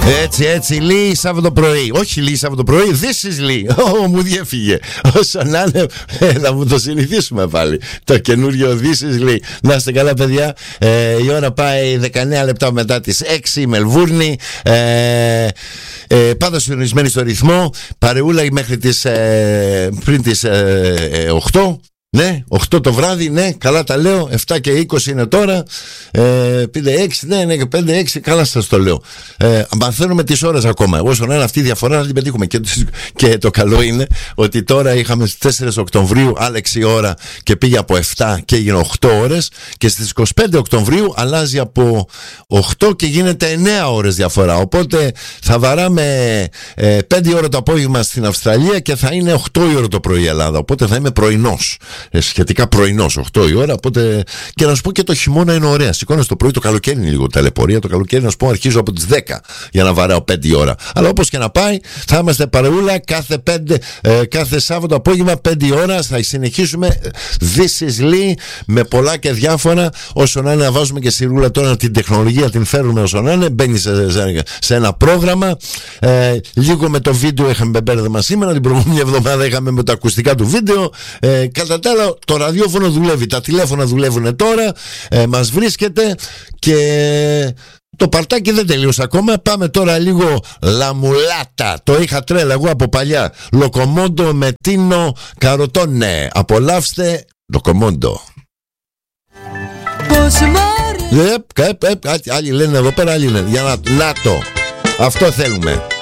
Έτσι, Λί, Σάββατο πρωί. Όχι Λί, Σάββατο πρωί, this is Λί. Μου διέφυγε. Όσο να είναι, θα μου το συνηθίσουμε πάλι. Το καινούριο this is Λί. Να είστε καλά, παιδιά. Η ώρα πάει 19 λεπτά μετά τις 6 η Μελβούρνη. Πάντα συντονισμένοι στο ρυθμό. Παρεούλα μέχρι τις πριν τις 8. Ναι, 8 το βράδυ, ναι, καλά τα λέω. 7 και 20 είναι τώρα. 5-6, ναι, 5-6, καλά σας το λέω. Μαθαίνουμε τις ώρες ακόμα. Όσο να είναι αυτή η διαφορά να την πετύχουμε. Και το καλό είναι ότι τώρα είχαμε στις 4 Οκτωβρίου άλλαξε η ώρα και πήγε από 7 και έγινε 8 ώρες. Και στις 25 Οκτωβρίου αλλάζει από 8 και γίνεται 9 ώρες διαφορά. Οπότε θα βαράμε 5 ώρα το απόγευμα στην Αυστραλία και θα είναι 8 η ώρα το πρωί η Ελλάδα. Οπότε θα είμαι πρωινός. Σχετικά πρωινός, 8 η ώρα. Οπότε... Και να σου πω και το χειμώνα είναι ωραία. Σηκώνεσαι το πρωί, το καλοκαίρι είναι λίγο ταλαιπωρία. Το καλοκαίρι, να σου πω, αρχίζω από τις 10 για να βαράω 5 η ώρα. Αλλά όπως και να πάει, θα είμαστε παρεούλα κάθε Σάββατο απόγευμα 5 η ώρα. Θα συνεχίσουμε This is Lee με πολλά και διάφορα. Όσο να είναι, να βάζουμε και σιρούλα τώρα την τεχνολογία, την φέρουμε όσο να είναι. Μπαίνει σε ένα πρόγραμμα. Λίγο με το βίντεο είχαμε μπέρδεμα σήμερα. Την προηγούμενη εβδομάδα είχαμε με τα ακουστικά του βίντεο. Κατά τα άλλα, το ραδιόφωνο δουλεύει, τα τηλέφωνα δουλεύουν τώρα, μας βρίσκεται και το παρτάκι δεν τελείωσε ακόμα. Πάμε τώρα λίγο λαμουλάτα. Το είχα τρέλα εγώ από παλιά. Λοκομόντο με Τίνο Καροτόνε. Απολαύστε Λοκομόντο. Άλλοι λένε εδώ πέρα, άλλοι λένε. Για να το. Αυτό θέλουμε.